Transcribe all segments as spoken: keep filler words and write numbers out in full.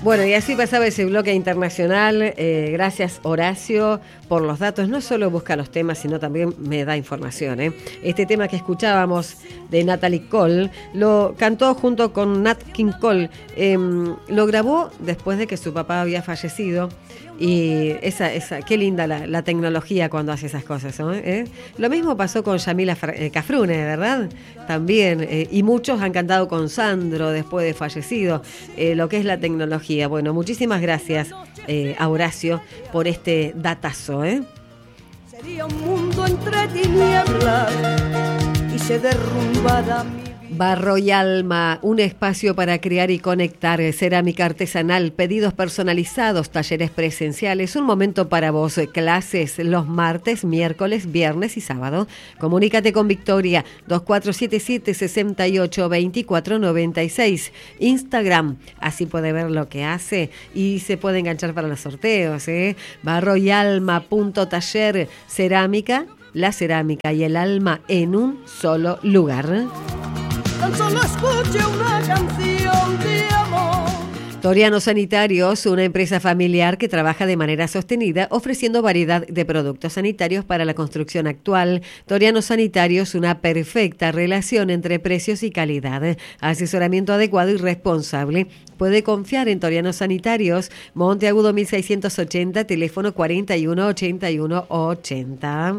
Bueno, y así pasaba ese bloque internacional. Eh, gracias, Horacio, por los datos. No solo busca los temas, sino también me da información. ¿eh? Este tema que escuchábamos de Natalie Cole, lo cantó junto con Nat King Cole. Eh, lo grabó después de que su papá había fallecido. Y esa, esa, qué linda la, la tecnología cuando hace esas cosas, ¿no? ¿Eh? Lo mismo pasó con Yamila Cafrune, ¿verdad? También, eh, y muchos han cantado con Sandro después de fallecido, eh, lo que es la tecnología. Bueno, muchísimas gracias, eh, a Horacio, por este datazo, ¿eh? Sería un mundo entre tinieblas y se derrumbara mi... Barro y Alma, un espacio para crear y conectar, cerámica artesanal, pedidos personalizados, talleres presenciales, un momento para vos, clases los martes, miércoles, viernes y sábado. Comunícate con Victoria, dos cuatro siete siete, seis ocho dos cuatro nueve seis, Instagram, así puede ver lo que hace y se puede enganchar para los sorteos, ¿eh? Barro y Alma, punto taller, cerámica, la cerámica y el alma en un solo lugar. Tan solo escuche una canción de amor. Toriano Sanitarios, una empresa familiar que trabaja de manera sostenida ofreciendo variedad de productos sanitarios para la construcción actual. Toriano Sanitarios, una perfecta relación entre precios y calidad. Asesoramiento adecuado y responsable. Puede confiar en Toriano Sanitarios, Monte Agudo mil seiscientos ochenta, teléfono cuarenta y uno ochenta y uno ochenta.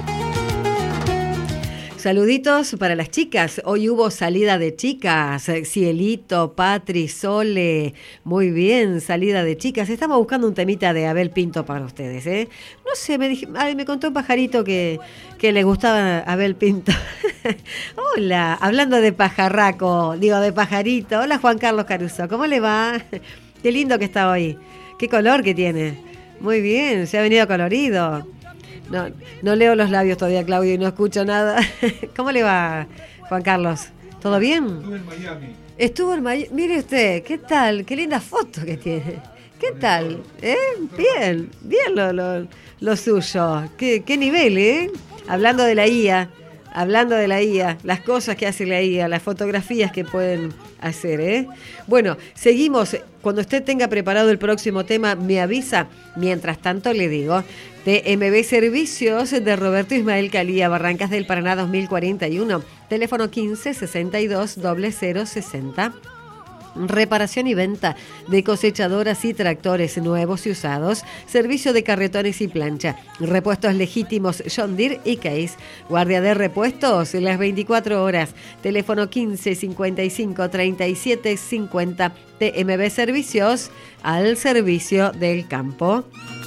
Saluditos para las chicas. Hoy hubo salida de chicas. Cielito, Patri, Sole. Muy bien, salida de chicas. Estamos buscando un temita de Abel Pinto para ustedes, ¿eh? No sé, me, dije, ay, me contó un pajarito que, que le gustaba Abel Pinto. Hola, hablando de pajarraco, digo de pajarito. Hola, Juan Carlos Caruso. ¿Cómo le va? Qué lindo que está hoy. Qué color que tiene. Muy bien, se ha venido colorido. No, no leo los labios todavía, Claudio, y no escucho nada. ¿Cómo le va, Juan Carlos? ¿Todo bien? Estuve en Miami. Estuvo en Miami. Mire usted, ¿qué tal? Qué linda foto que tiene. ¿Qué tal? ¿Eh? Bien, bien lo, lo, lo suyo. ¿Qué, qué nivel, eh? Hablando de la I A, hablando de la I A, las cosas que hace la I A, las fotografías que pueden hacer, ¿eh? Bueno, seguimos. Cuando usted tenga preparado el próximo tema, me avisa. Mientras tanto, le digo, T M B Servicios de Roberto Ismael Calía, Barrancas del Paraná dos mil cuarenta y uno, teléfono quince sesenta y dos cero cero sesenta. Reparación y venta de cosechadoras y tractores nuevos y usados, servicio de carretones y plancha, repuestos legítimos John Deere y Case, guardia de repuestos las veinticuatro horas, teléfono quince cincuenta y cinco treinta y siete cincuenta. T M B Servicios, al servicio del campo.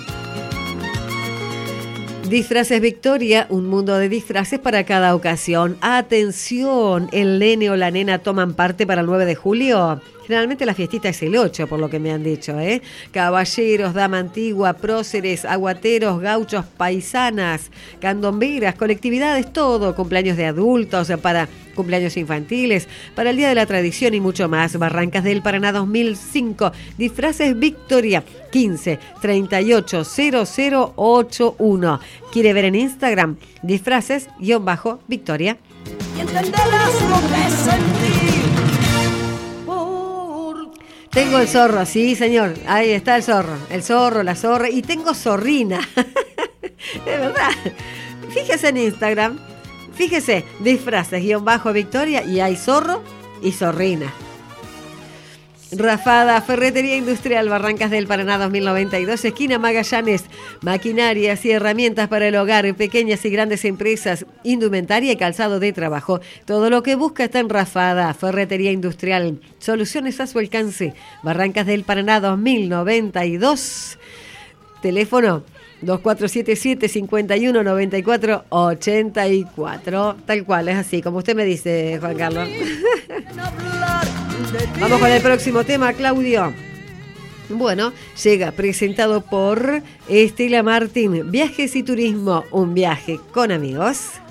Disfraces Victoria, un mundo de disfraces para cada ocasión. Atención, el nene o la nena toman parte para el nueve de julio. Generalmente la fiestita es el ocho, por lo que me han dicho, ¿eh? Caballeros, dama antigua, próceres, aguateros, gauchos, paisanas, candomberas, colectividades, todo. Cumpleaños de adultos, para cumpleaños infantiles, para el Día de la Tradición y mucho más. Barrancas del Paraná dos mil cinco. Disfraces Victoria, quince treinta y ocho cero cero ochenta y uno. ¿Quiere ver en Instagram? Disfraces-Victoria. Y entenderás lo que sentí. Tengo el zorro, sí, señor. Ahí está el zorro. El zorro, la zorra. Y tengo zorrina. De verdad. Fíjese en Instagram. Fíjese, disfraces-Victoria. Y hay zorro y zorrina. Rafada, Ferretería Industrial, Barrancas del Paraná dos mil noventa y dos, esquina Magallanes. Maquinarias y herramientas para el hogar, pequeñas y grandes empresas, indumentaria y calzado de trabajo. Todo lo que busca está en Rafada, Ferretería Industrial. Soluciones a su alcance. Barrancas del Paraná dos mil noventa y dos. Teléfono dos cuatro siete siete, cincuenta y uno, noventa y cuatro, ochenta y cuatro. Tal cual, es así, como usted me dice, Juan Carlos. Vamos con el próximo tema, Claudio. Bueno, llega presentado por Estela Martín. Viajes y turismo, un viaje con amigos.